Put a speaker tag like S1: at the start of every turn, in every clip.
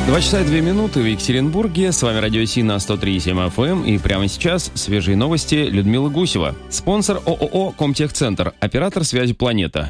S1: 2 часа и 2 минуты в Екатеринбурге. С вами Радио Си на 103,7 FM. И прямо сейчас свежие новости Людмила Гусева. Спонсор ООО «Комтехцентр». Оператор связи «Планета».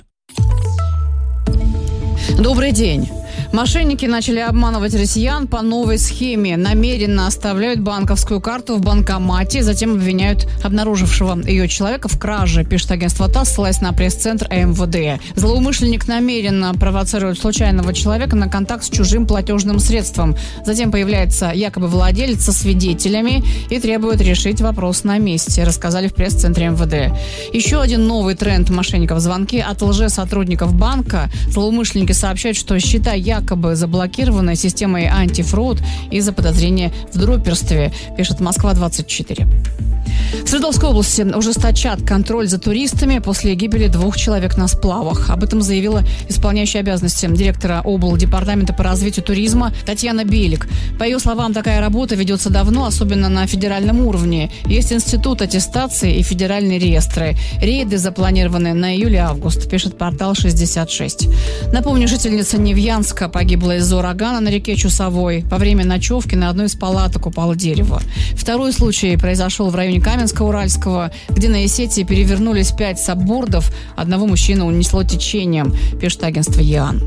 S2: Добрый день. Мошенники начали обманывать россиян по новой схеме. Намеренно оставляют банковскую карту в банкомате, затем обвиняют обнаружившего ее человека в краже, пишет агентство ТАСС, ссылаясь на пресс-центр МВД. Злоумышленник намеренно провоцирует случайного человека на контакт с чужим платежным средством. Затем появляется якобы владелец со свидетелями и требует решить вопрос на месте, рассказали в пресс-центре МВД. Еще один новый тренд мошенников – звонки от лжесотрудников банка. Злоумышленники сообщают, что счета якобы заблокированы системой антифрауд из-за подозрения в дропперстве, пишет Москва-24. В Свердловской области ужесточат контроль за туристами после гибели 2 человек на сплавах. Об этом заявила исполняющая обязанности директора облдепартамента по развитию туризма Татьяна Белик. По ее словам, такая работа ведется давно, особенно на федеральном уровне. Есть институт аттестации и федеральные реестры. Рейды запланированы на июль-август, пишет портал 66. Напомню, жительница Невьянска погибла из-за урагана на реке Чусовой. Во время ночевки на одной из палаток упало дерево. Второй случай произошел в районе Каменска-Уральского, где на Есетии перевернулись 5 саббордов. Одного мужчину унесло течением, пишет агентство ЕАН.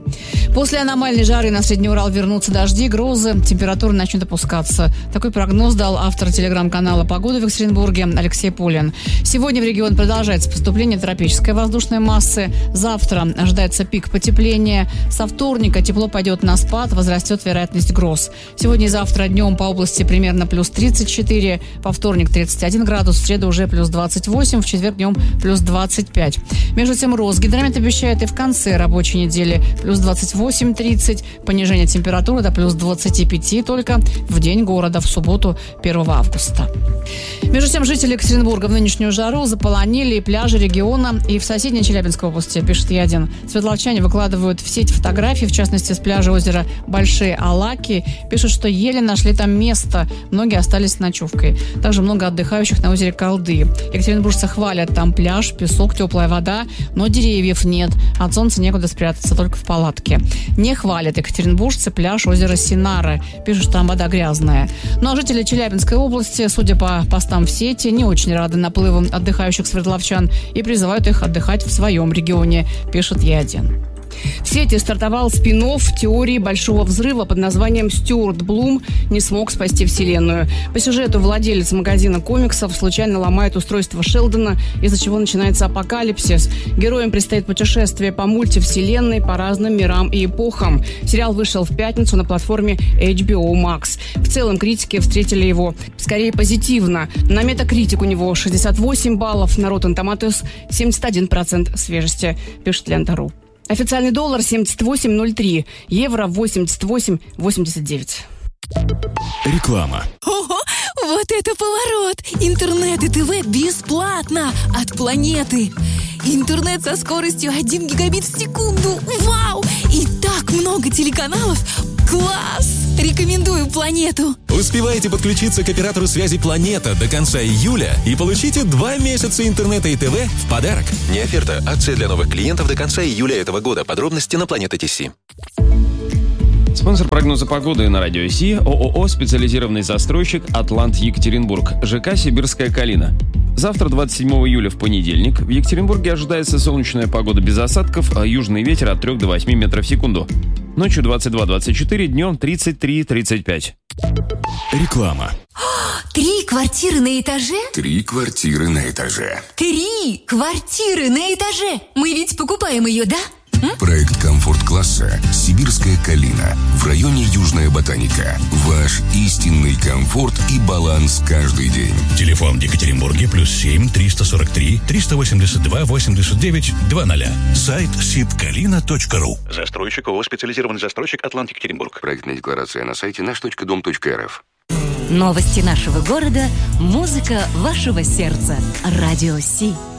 S2: После аномальной жары на Средний Урал вернутся дожди, грозы, температура начнет опускаться. Такой прогноз дал автор телеграм-канала «Погода» в Екатеринбурге Алексей Пулин. Сегодня в регион продолжается поступление тропической воздушной массы. Завтра ожидается пик потепления. Со вторника тепло пойдет на спад, возрастет вероятность гроз. Сегодня и завтра днем по области примерно плюс 34, во вторник 31 градус, в среду уже плюс 28, в четверг днем плюс 25. Между тем Росгидромет обещает и в конце рабочей недели плюс 28-30, понижение температуры до плюс 25 только в день города в субботу 1 августа. Между тем, жители Екатеринбурга в нынешнюю жару заполонили пляжи региона и в соседней Челябинской области, пишет Е1. Свердловчане выкладывают в сеть фотографии, в частности, с пляжа озера Большие Алаки. Пишут, что еле нашли там место, многие остались с ночевкой. Также много отдыхающих на озере Колды. Екатеринбуржцы хвалят, там пляж, песок, теплая вода, но деревьев нет, от солнца некуда спрятаться, только в палатке. Не хвалят екатеринбуржцы пляж озера Синара. Пишут, что там вода грязная. Ну а жители Челябинской области, судя по постам в сети, не очень рады наплывам отдыхающих свердловчан и призывают их отдыхать в своем регионе, пишет Е1. В сети стартовал спин-офф теории Большого взрыва под названием «Стюарт Блум не смог спасти Вселенную». По сюжету владелец магазина комиксов случайно ломает устройство Шелдона, из-за чего начинается апокалипсис. Героям предстоит путешествие по мультивселенной, по разным мирам и эпохам. Сериал вышел в пятницу на платформе HBO Max. В целом критики встретили его скорее позитивно. На Metacritic у него 68 баллов, на Rotten Tomatoes 71% свежести, пишет Лента.ру. Официальный доллар 78.03, евро 88.89.
S3: Реклама.
S4: Ого, вот это поворот! Интернет и ТВ бесплатно от Планеты. Интернет со скоростью 1 гигабит в секунду. Вау! И так много телеканалов. Класс! Рекомендую Планету.
S3: Успевайте подключиться к оператору связи «Планета» до конца июля и получите 2 месяца интернета и ТВ в подарок. Не оферта, акция для новых клиентов до конца июля этого года. Подробности на Планета.ТС.
S1: Спонсор прогноза погоды на Радио Си – ООО «Специализированный застройщик Атлант Екатеринбург», ЖК «Сибирская Калина». Завтра, 27 июля, в понедельник, в Екатеринбурге ожидается солнечная погода без осадков, а южный ветер от 3 до 8 метров в секунду. Ночью 22-24, днем 33-35.
S3: Реклама.
S4: 3 квартиры на этаже?
S5: 3 квартиры на этаже.
S4: 3 квартиры на этаже! Мы ведь покупаем ее, да?
S5: Проект комфорт-класса «Сибирская Калина» в районе Южная Ботаника. Ваш истинный комфорт и баланс каждый день.
S3: Телефон в Екатеринбурге +7 343 382 89 00. Сайт sibkalina.ru.
S6: Застройщик ООО «Специализированный застройщик Атлант Екатеринбург».
S5: Проектная декларация на сайте наш.дом.рф.
S7: Новости нашего города, музыка вашего сердца. Радио Си.